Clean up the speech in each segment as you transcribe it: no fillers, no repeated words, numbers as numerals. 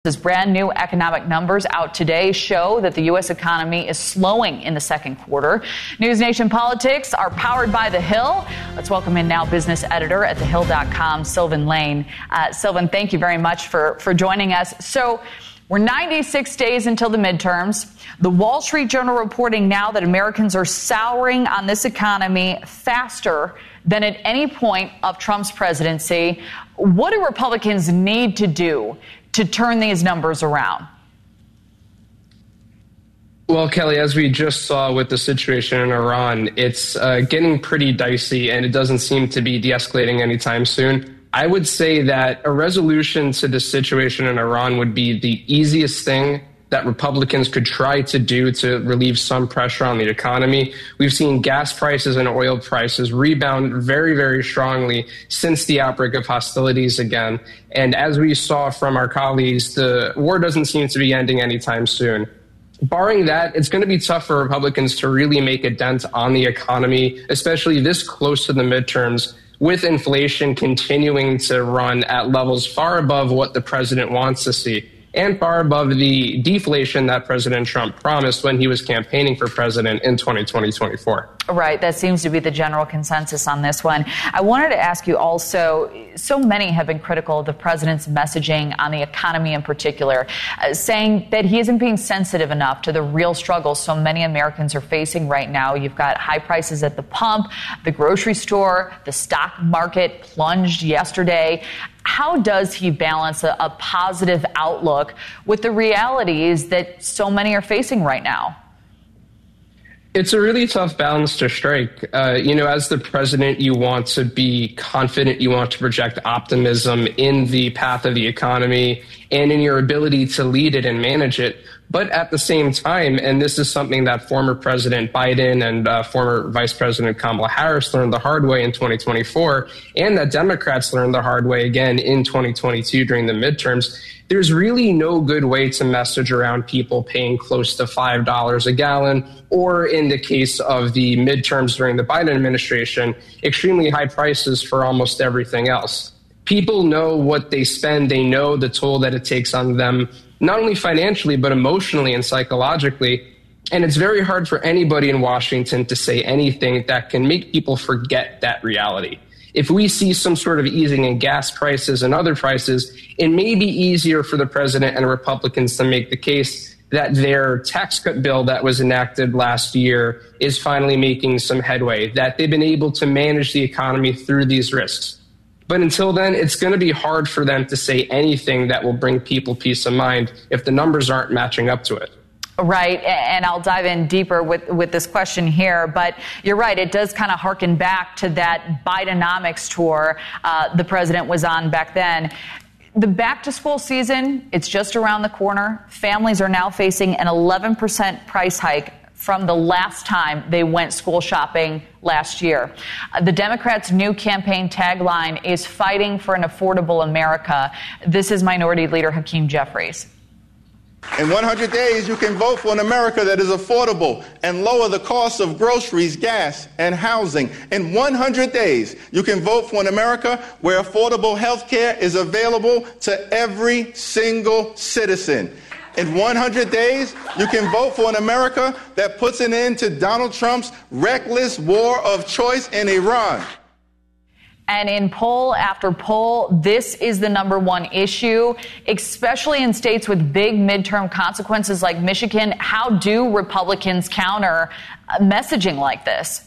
His brand new economic numbers out today show that the U.S. economy is slowing in the second quarter. News Nation Politics are powered by The Hill. Let's welcome in now business editor at thehill.com, Sylvan Lane. Sylvan, thank you very much for joining us. So we're 96 days until the midterms. The Wall Street Journal reporting now that Americans are souring on this economy faster than at any point of Trump's presidency. What do Republicans need to do to turn these numbers around? Well, Kelly, as we just saw with the situation in Iran, it's getting pretty dicey, and it doesn't seem to be de-escalating anytime soon. I would say that a resolution to the situation in Iran would be the easiest thing that Republicans could try to do to relieve some pressure on the economy. We've seen gas prices and oil prices rebound very, very strongly since the outbreak of hostilities again. And as we saw from our colleagues, the war doesn't seem to be ending anytime soon. Barring that, it's going to be tough for Republicans to really make a dent on the economy, especially this close to the midterms, with inflation continuing to run at levels far above what the president wants to see, and far above the deflation that President Trump promised when he was campaigning for president in 2024. Right. That seems to be the general consensus on this one. I wanted to ask you also, so many have been critical of the president's messaging on the economy in particular, saying that he isn't being sensitive enough to the real struggles so many Americans are facing right now. You've got high prices at the pump, the grocery store, the stock market plunged yesterday. How does he balance a positive outlook with the realities that so many are facing right now? It's a really tough balance to strike. As the president, you want to be confident, you want to project optimism in the path of the economy and in your ability to lead it and manage it. But at the same time, and this is something that former President Biden and former Vice President Kamala Harris learned the hard way in 2024, and that Democrats learned the hard way again in 2022 during the midterms, there's really no good way to message around people paying close to $5 a gallon, or in the case of the midterms during the Biden administration, extremely high prices for almost everything else. People know what they spend. They know the toll that it takes on them, not only financially, but emotionally and psychologically. And it's very hard for anybody in Washington to say anything that can make people forget that reality. If we see some sort of easing in gas prices and other prices, it may be easier for the president and Republicans to make the case that their tax cut bill that was enacted last year is finally making some headway, that they've been able to manage the economy through these risks. But until then, it's going to be hard for them to say anything that will bring people peace of mind if the numbers aren't matching up to it. Right. And I'll dive in deeper with this question here. But you're right. It does kind of harken back to that Bidenomics tour the president was on back then. The back to school season, it's just around the corner. Families are now facing an 11% price hike from the last time they went school shopping last year. The Democrats' new campaign tagline is fighting for an affordable America. This is Minority Leader Hakeem Jeffries. In 100 days, you can vote for an America that is affordable and lower the cost of groceries, gas, and housing. In 100 days, you can vote for an America where affordable health care is available to every single citizen. In 100 days, you can vote for an America that puts an end to Donald Trump's reckless war of choice in Iran. And in poll after poll, this is the number one issue, especially in states with big midterm consequences like Michigan. How do Republicans counter messaging like this?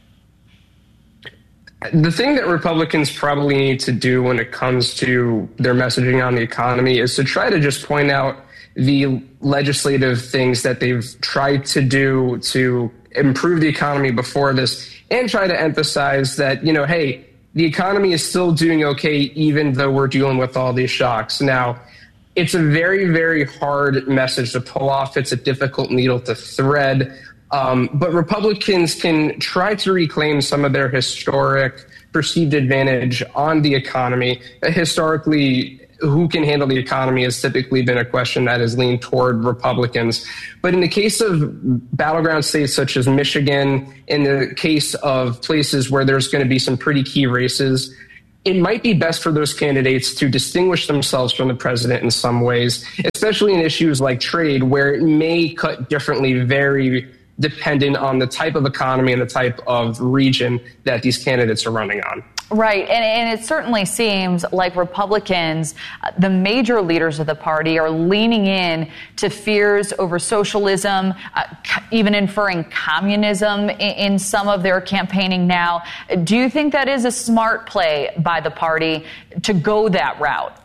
The thing that Republicans probably need to do when it comes to their messaging on the economy is to try to just point out the legislative things that they've tried to do to improve the economy before this, and try to emphasize that, hey, the economy is still doing okay, even though we're dealing with all these shocks. Now, it's a very, very hard message to pull off. It's a difficult needle to thread. But Republicans can try to reclaim some of their historic perceived advantage on the economy. Historically, who can handle the economy has typically been a question that has leaned toward Republicans. But in the case of battleground states such as Michigan, in the case of places where there's going to be some pretty key races, it might be best for those candidates to distinguish themselves from the president in some ways, especially in issues like trade, where it may cut differently, very dependent on the type of economy and the type of region that these candidates are running on. Right. And it certainly seems like Republicans, the major leaders of the party, are leaning in to fears over socialism, even inferring communism in some of their campaigning now. Do you think that is a smart play by the party to go that route?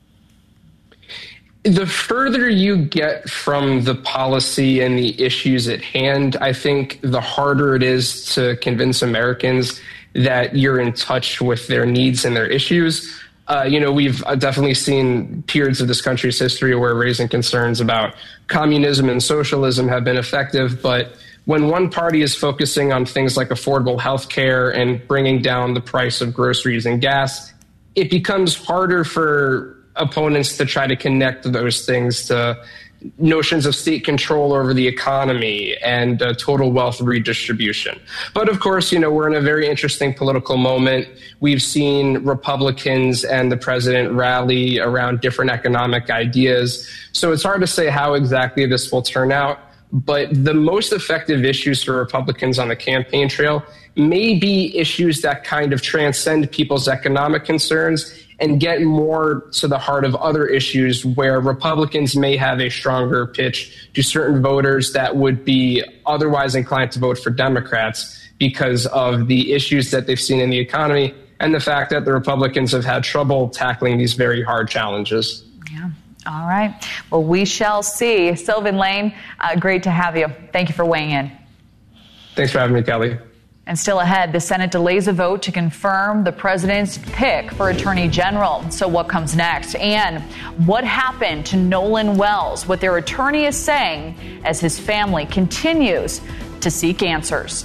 The further you get from the policy and the issues at hand, I think the harder it is to convince Americans that you're in touch with their needs and their issues. We've definitely seen periods of this country's history where raising concerns about communism and socialism have been effective. But when one party is focusing on things like affordable health care and bringing down the price of groceries and gas, it becomes harder for opponents to try to connect those things to notions of state control over the economy and total wealth redistribution. But of course, we're in a very interesting political moment. We've seen Republicans and the president rally around different economic ideas. So it's hard to say how exactly this will turn out. But the most effective issues for Republicans on the campaign trail may be issues that kind of transcend people's economic concerns and get more to the heart of other issues where Republicans may have a stronger pitch to certain voters that would be otherwise inclined to vote for Democrats because of the issues that they've seen in the economy and the fact that the Republicans have had trouble tackling these very hard challenges. Yeah. All right. Well, we shall see. Sylvan Lane, great to have you. Thank you for weighing in. Thanks for having me, Kelly. And still ahead, the Senate delays a vote to confirm the president's pick for Attorney General. So what comes next? And what happened to Nolan Wells? What their attorney is saying as his family continues to seek answers.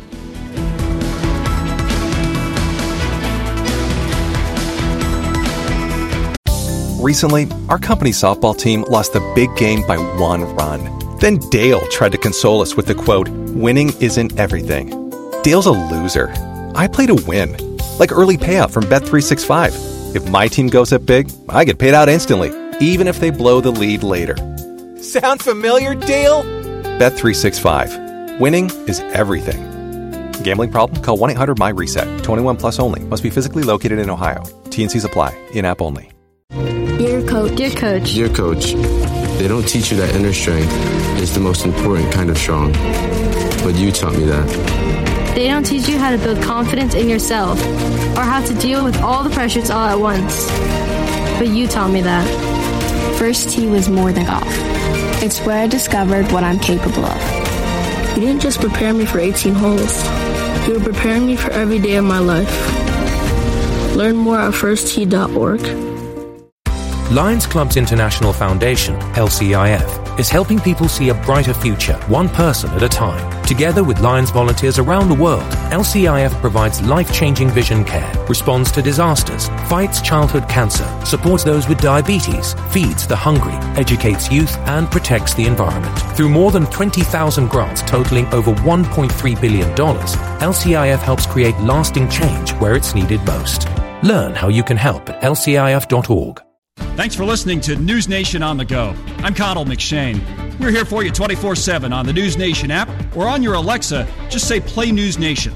Recently, our company's softball team lost the big game by 1 run. Then Dale tried to console us with the quote, "Winning isn't everything." Dale's a loser. I play to win. Like early payout from Bet365. If my team goes up big, I get paid out instantly, even if they blow the lead later. Sound familiar, Dale? Bet365. Winning is everything. Gambling problem? Call 1-800-MY-RESET. 21 plus only. Must be physically located in Ohio. T&Cs apply. In-app only. Dear Coach. Dear Coach. Dear Coach, they don't teach you that inner strength is the most important kind of strong. But you taught me that. They don't teach you how to build confidence in yourself or how to deal with all the pressures all at once. But you taught me that. First tee was more than golf. It's where I discovered what I'm capable of. You didn't just prepare me for 18 holes. You were preparing me for every day of my life. Learn more at firsttee.org. Lions Club's International Foundation, LCIF, is helping people see a brighter future, one person at a time. Together with Lions volunteers around the world, LCIF provides life-changing vision care, responds to disasters, fights childhood cancer, supports those with diabetes, feeds the hungry, educates youth, and protects the environment. Through more than 20,000 grants totaling over $1.3 billion, LCIF helps create lasting change where it's needed most. Learn how you can help at lcif.org. Thanks for listening to News Nation on the Go. I'm Connell McShane. We're here for you 24/7 on the News Nation app or on your Alexa. Just say Play News Nation.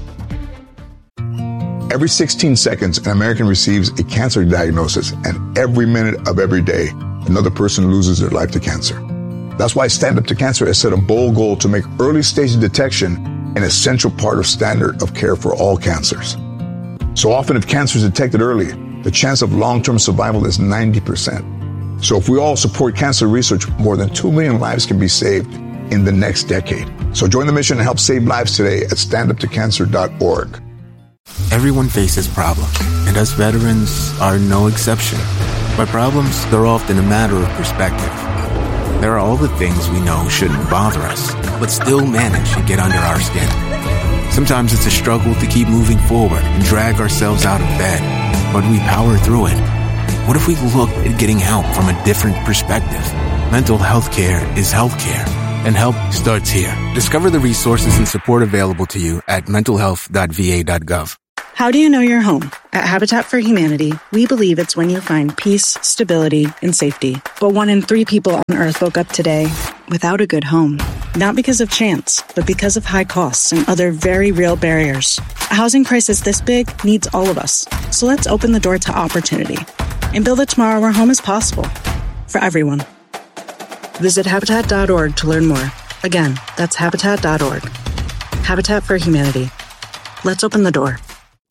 Every 16 seconds, an American receives a cancer diagnosis, and every minute of every day, another person loses their life to cancer. That's why Stand Up to Cancer has set a bold goal to make early stage detection an essential part of standard of care for all cancers. So often, if cancer is detected early, the chance of long-term survival is 90%. So if we all support cancer research, more than 2 million lives can be saved in the next decade. So join the mission and help save lives today at standuptocancer.org. Everyone faces problems, and us veterans are no exception. But problems, they're often a matter of perspective. There are all the things we know shouldn't bother us, but still manage to get under our skin. Sometimes it's a struggle to keep moving forward and drag ourselves out of bed, but we power through it. What if we look at getting help from a different perspective? Mental health care is healthcare, and help starts here. Discover the resources and support available to you at mentalhealth.va.gov. How do you know you're home? At Habitat for Humanity, we believe it's when you find peace, stability, and safety. But 1 in 3 people on Earth woke up today without a good home. Not because of chance, but because of high costs and other very real barriers. A housing crisis this big needs all of us. So let's open the door to opportunity and build a tomorrow where home is possible for everyone. Visit Habitat.org to learn more. Again, that's Habitat.org. Habitat for Humanity. Let's open the door.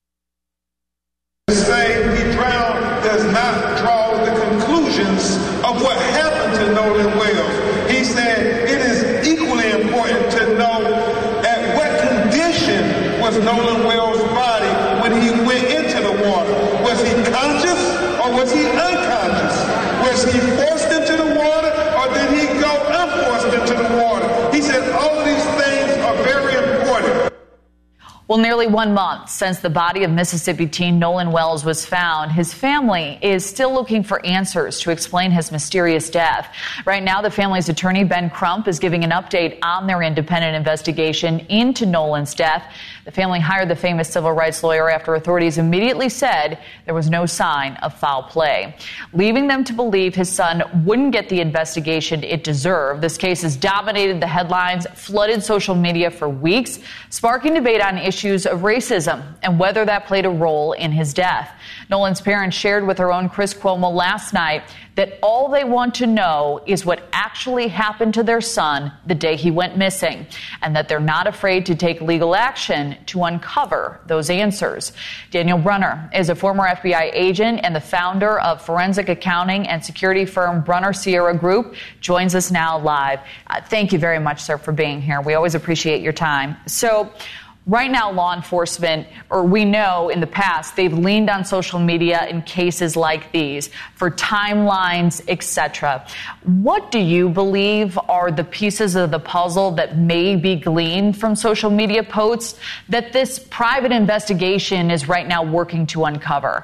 Say Pete Brown does not draw the conclusions of what happened to Nolan Wells. He said it is equally important to know at what condition was Nolan Wells' body when he went into the water. Was he conscious or was he unconscious? Was he forced into the water or did he go unforced into the water? He said all of these things are very important. Well, nearly 1 month since the body of Mississippi teen Nolan Wells was found, his family is still looking for answers to explain his mysterious death. Right now, the family's attorney, Ben Crump, is giving an update on their independent investigation into Nolan's death. The family hired the famous civil rights lawyer after authorities immediately said there was no sign of foul play, leaving them to believe his son wouldn't get the investigation it deserved. This case has dominated the headlines, flooded social media for weeks, sparking debate on issues of racism and whether that played a role in his death. Nolan's parents shared with our own Chris Cuomo last night that all they want to know is what actually happened to their son the day he went missing, and that they're not afraid to take legal action to uncover those answers. Daniel Brunner is a former FBI agent and the founder of forensic accounting and security firm Brunner Sierra Group, joins us now live. Thank you very much, sir, for being here. We always appreciate your time. So, right now, law enforcement, or we know in the past, they've leaned on social media in cases like these for timelines, etc. What do you believe are the pieces of the puzzle that may be gleaned from social media posts that this private investigation is right now working to uncover?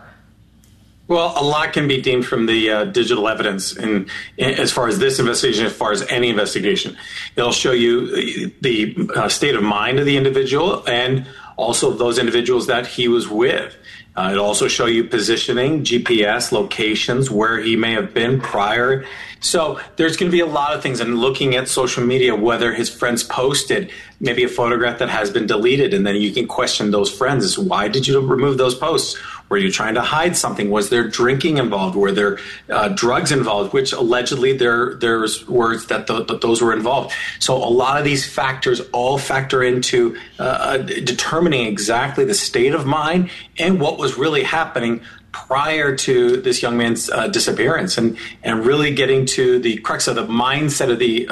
Well, a lot can be deemed from the digital evidence, and as far as this investigation, as far as any investigation, it'll show you the state of mind of the individual and also those individuals that he was with. It'll also show you positioning, GPS, locations, where he may have been prior. So there's going to be a lot of things. And looking at social media, whether his friends posted maybe a photograph that has been deleted, and then you can question those friends. Why did you remove those posts? Were you trying to hide something? Was there drinking involved? Were there drugs involved, which allegedly there's words that those were involved? So a lot of these factors all factor into determining exactly the state of mind and what was really happening prior to this young man's disappearance, and really getting to the crux of the mindset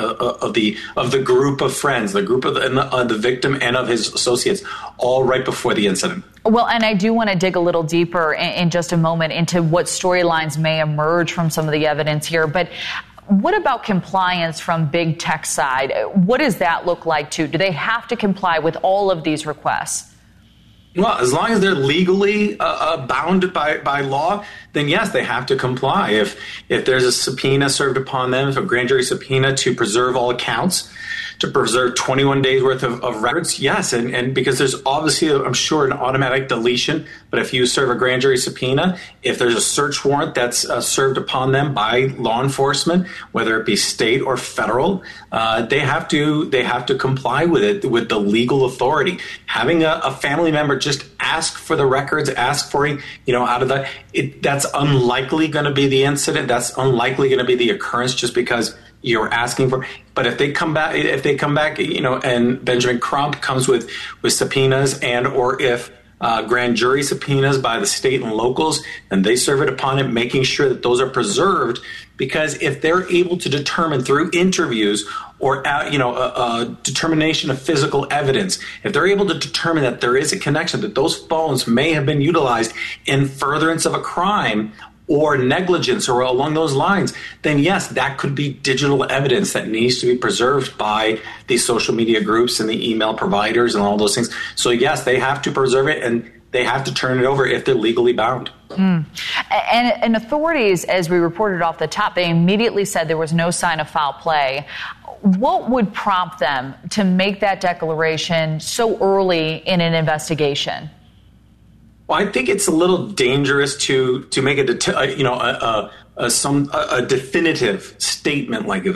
of the group of friends, the group of the victim and of his associates, all right before the incident. Well, and I do want to dig a little deeper in just a moment into what storylines may emerge from some of the evidence here, but what about compliance from big tech side? What does that look like too? Do they have to comply with all of these requests? Well, as long as they're legally bound by law, then yes, they have to comply. If there's a subpoena served upon them, if a grand jury subpoena to preserve all accounts, to preserve 21 days worth of records, yes, and because there's obviously, I'm sure, an automatic deletion, but if you serve a grand jury subpoena, if there's a search warrant that's served upon them by law enforcement, whether it be state or federal, they have to comply with it, with the legal authority. Having a family member just ask for the records, ask for, out of that, that's unlikely going to be the incident. That's unlikely going to be the occurrence just because you're asking for. But if they come back, and Benjamin Crump comes with subpoenas, and or if grand jury subpoenas by the state and locals, and they serve it upon it, making sure that those are preserved, because if they're able to determine through interviews or a determination of physical evidence, if they're able to determine that there is a connection, that those phones may have been utilized in furtherance of a crime or negligence or along those lines, then yes, that could be digital evidence that needs to be preserved by these social media groups and the email providers and all those things. So yes, they have to preserve it, and they have to turn it over if they're legally bound. And authorities, as we reported off the top, they immediately said there was no sign of foul play. What would prompt them to make that declaration so early in an investigation? Well, I think it's a little dangerous to make a definitive statement like